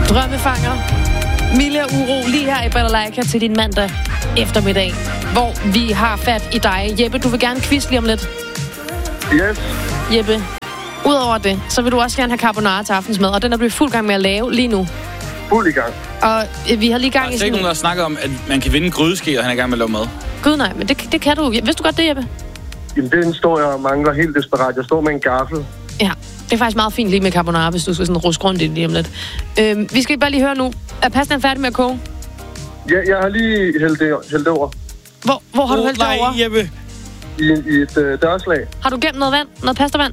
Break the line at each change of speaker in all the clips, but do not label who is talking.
Drømmefanger. Milde og uro lige her i Balalaika til din mandag eftermiddag, hvor vi har fat i dig. Jeppe, du vil gerne quiz lige om lidt.
Yes.
Jeppe, udover det, så vil du også gerne have carbonara til aftensmad, og den er du i fuld gang med at lave lige nu.
Fuld i gang.
Og vi har lige gang i
sådan... Der er
sådan...
ikke nogen, der snakker om, at man kan vinde en grydeske, og han er i gang med at lave mad.
Gud nej, men det kan du. Vidste du godt det, Jeppe?
Jamen, den står jeg og mangler helt desperat. Jeg står med en gaffel.
Ja, det er faktisk meget fint lige med carbonara, hvis du skal sådan ruske rundt i det lige om lidt. Vi skal bare lige høre nu. Er pastaen færdig med at koge?
Ja, jeg har lige hældt over.
Hvor har du hældt det over?
Jeppe.
I et dørslag.
Har du gemt noget vand? Noget pastavand?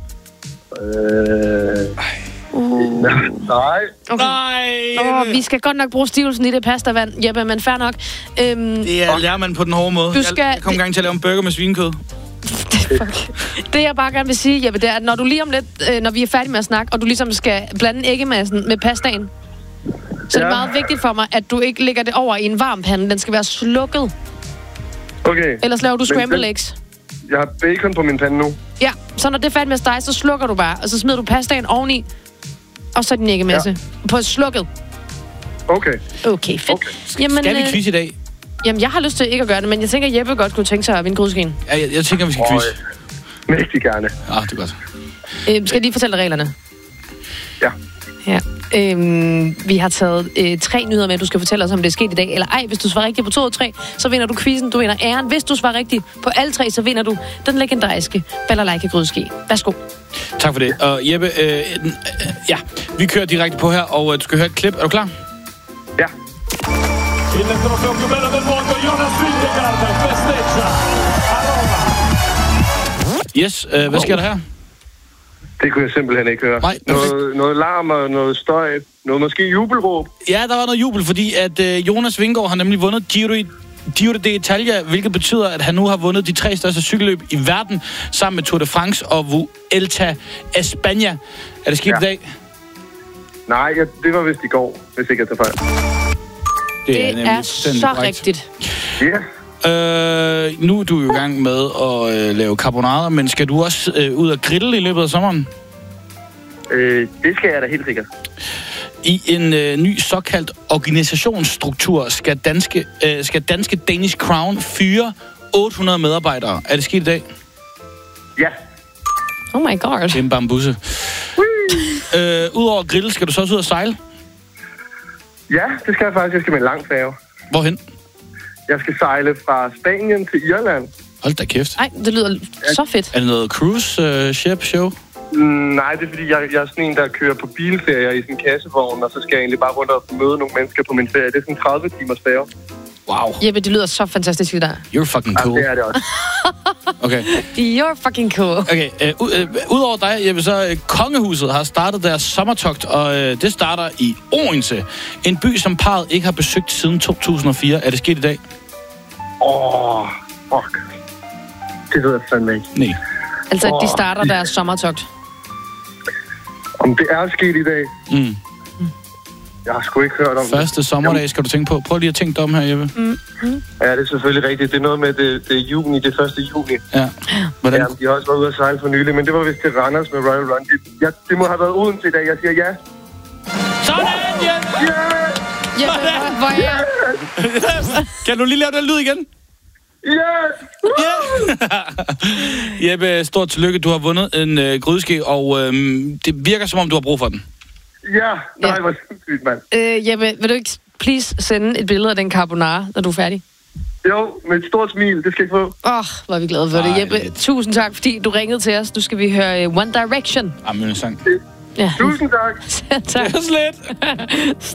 Nej.
Okay.
Nej.
Vi skal godt nok bruge stivelsen i det pastavand, Jeppe, men fair nok.
Det lærer man på den hårde måde. Jeg kom i gang til at lave en burger med svinekød.
Fuck. Det jeg bare gerne vil sige, Jeppe, det er, at når du lige om lidt, når vi er færdige med at snakke, og du ligesom skal blande æggemassen med pastaen, så er det meget vigtigt for mig, at du ikke lægger det over i en varm pande. Den skal være slukket.
Okay.
Ellers laver du scramble eggs.
Jeg har bacon på min pande nu.
Ja, så når det er færdigt med at stege, så slukker du bare, og så smider du pastaen oveni, og så din æggemasse på slukket.
Okay.
Okay, fedt.
Okay.
Jamen,
Skal vi quiz i dag?
Jamen, jeg har lyst til ikke at gøre det, men jeg tænker, at Jeppe godt kunne tænke sig at vinde grydeskeen.
Ja, jeg tænker, vi skal quiz.
Mægtig gerne.
Det er godt.
Skal jeg lige fortælle dig reglerne?
Ja.
Ja. Vi har taget 3 nyheder med, du skal fortælle os, om det er sket i dag eller ej. Hvis du svarer rigtigt på 2 og 3, så vinder du quizzen, du vinder æren. Hvis du svarer rigtigt på alle 3, så vinder du den legendariske Balalaika grydeske. Værsgo.
Tak for det. Og Jeppe, vi kører direkte på her, og du skal høre et klip. Er du klar?
Ja.
Yes, hvad sker der her?
Det kunne jeg simpelthen ikke høre.
Nej.
Noget larm og noget støj. Noget måske jubelråb.
Ja, der var noget jubel, fordi at Jonas Vingegaard har nemlig vundet Giro d'Italia, hvilket betyder, at han nu har vundet de 3 største cykelløb i verden, sammen med Tour de France og Vuelta a España. Er det sket i dag?
Nej, det var vist i går, hvis ikke jeg tager fejl.
Det er så rigtigt.
Ja.
Nu er du jo i gang med at lave carbonara, men skal du også ud og grille i løbet af sommeren?
Det skal jeg da helt sikkert.
I en ny såkaldt organisationsstruktur skal danske Danish Crown fyre 800 medarbejdere. Er det sket i dag?
Ja.
Oh my god.
Det er en bambusse. Udover grill, skal du så også ud og sejle?
Ja, det skal jeg faktisk. Jeg skal med en lang færge.
Hvorhen?
Jeg skal sejle fra Spanien til Irland.
Hold da kæft.
Ej, det lyder så fedt.
Er det noget cruise ship show?
Nej, det er fordi, jeg er sådan en, der kører på bilferier i sådan en kassevogn, og så skal jeg egentlig bare rundt og møde nogle mennesker på min ferie. Det er sådan en 30 timers færge.
Wow.
Jeppe, det lyder så fantastisk i dig.
You're fucking cool.
Ja, det er det også.
Okay.
You're fucking cool.
Okay, udover dig, Jeppe, så Kongehuset har startet deres sommertogt, og det starter i Odense. En by, som parret ikke har besøgt siden 2004. Er det sket i dag?
Fuck. Det ved jeg fandme ikke.
Nej.
Altså, de starter deres sommertogt.
Om det er sket i dag?
Mm.
Jeg har sgu ikke hørt om det.
Første sommerdag skal du tænke på. Prøv lige at tænke dig om her, Jeppe.
Ja, det er selvfølgelig rigtigt. Det er noget med, det er juni, det er 1. juni.
Ja. Hvordan?
Ja, de har også været ude at sejle for nylig, men det var vist til Randers med Royal Run. Det må have været Odense i dag. Jeg siger ja.
Sådan, Jeppe!
Jeppe, hvor er...
Kan du lige lave den lyd igen?
Ja!
Jeppe, stort tillykke. Du har vundet en grydeske, og det virker som om, du har brug for den.
Ja, nej, hvor sindssygt, mand.
Jeppe, vil du ikke please sende et billede af den carbonara, når du er færdig?
Jo, med et stort smil, det skal jeg få.
Hvor er vi glade for det. Jeppe, tusind tak, fordi du ringede til os. Nu skal vi høre One Direction.
Jamen, sang.
Ja.
Tusind tak.
Tak.
Det er slet.